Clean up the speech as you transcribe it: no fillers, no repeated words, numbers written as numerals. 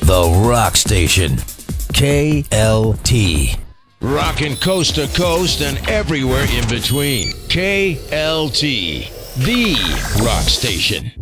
The Rock Station. KLT. Rockin' coast to coast and everywhere in between. KLT. The Rock Station.